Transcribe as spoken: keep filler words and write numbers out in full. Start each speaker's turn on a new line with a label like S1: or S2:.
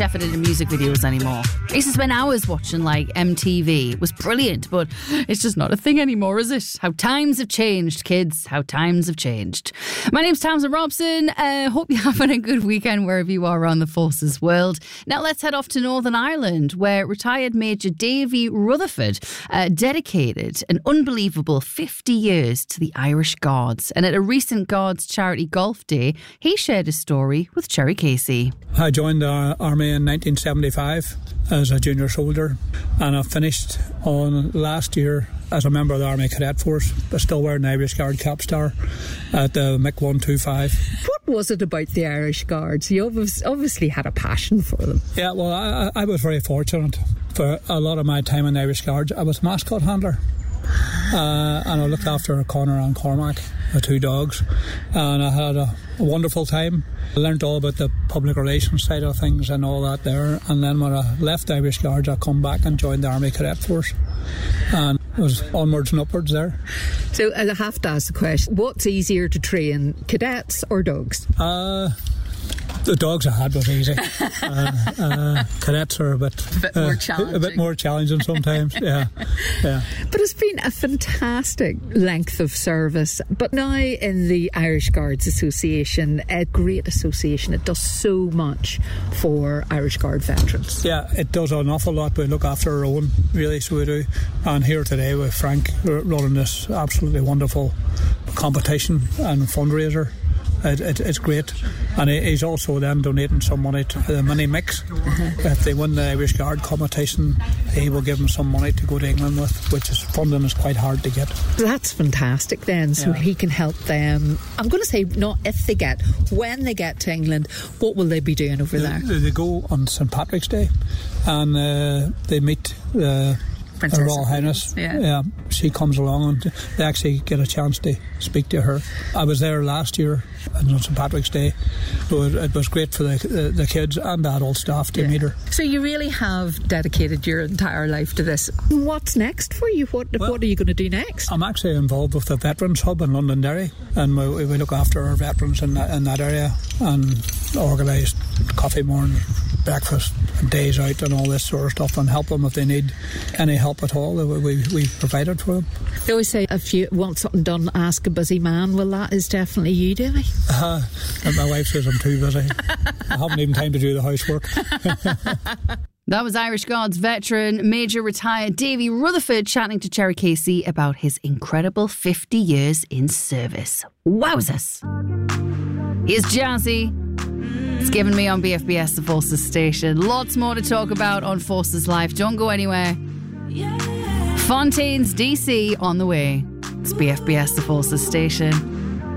S1: chef it into music videos anymore. I used to spend hours watching like M T V. It was brilliant, but it's just not a thing anymore, is it? How times have changed, kids. How times have changed. My name's Tamsin Robson. Uh, hope you're having a good weekend wherever you are around the forces world. Now let's head off to Northern Ireland, where retired Major Davy Rutherford uh, dedicated an unbelievable fifty years to the Irish Guards. And at a recent Guards Charity Golf Day, he shared his story with Cherry Casey.
S2: I joined the Army in nineteen seventy-five as a junior soldier, and I finished on last year as a member of the Army Cadet Force, but still wearing the Irish Guard cap star at the M I C one twenty-five.
S3: What was it about the Irish Guards? You obviously had a passion for them.
S2: Yeah, well, I, I was very fortunate. For a lot of my time in the Irish Guards, I was mascot handler. Uh, and I looked after Connor and Cormac, the two dogs, and I had a, a wonderful time. I learnt all about the public relations side of things and all that there, and then when I left the Irish Guards, I come back and joined the Army Cadet Force, and it was onwards and upwards there.
S3: So I have to ask the question, what's easier to train, cadets or dogs?
S2: Uh... The dogs I had was easy. uh, uh, cadets are a bit,
S3: a bit more challenging.
S2: Uh, a bit more challenging sometimes. Yeah, yeah.
S3: But it's been a fantastic length of service. But now in the Irish Guards Association, a great association, it does so much for Irish Guard veterans.
S2: Yeah, it does an awful lot. We look after our own, really, so we do. And here today with Frank running this absolutely wonderful competition and fundraiser. It, it, it's great, and he's also then donating some money to the mini mix. Uh-huh. If they win the Irish Guard competition, he will give them some money to go to England with, which is funding is quite hard to get.
S3: That's fantastic then, so yeah. He can help them. I'm going to say not if they get, when they get to England, what will they be doing over
S2: they,
S3: there?
S2: They go on Saint Patrick's Day, and uh, they meet the uh, Her Royal Highness.
S3: Yeah.
S2: yeah, she comes along and they actually get a chance to speak to her. I was there last year on Saint Patrick's Day, so it, it was great for the, the the kids and the adult staff to yeah. meet her.
S3: So you really have dedicated your entire life to this. What's next for you? What well, what are you going to do next?
S2: I'm actually involved with the Veterans Hub in Londonderry, and we, we look after our veterans in that, in that area and organise coffee morning, breakfast, and days out and all this sort of stuff, and help them if they need any help at all. We, we provide it for them.
S3: They always say if you want something done, ask a busy man. Well, that is definitely you, Davy.
S2: Uh, my wife says I'm too busy. I haven't even time to do the housework.
S1: That was Irish Guards veteran, Major retired Davy Rutherford chatting to Cherry Casey about his incredible fifty years in service. Wowzers! Here's Jazzy. It's given me on B F B S, the Forces station. Lots more to talk about on Forces Life. Don't go anywhere. Fontaine's D C on the way. It's B F B S, the Forces station.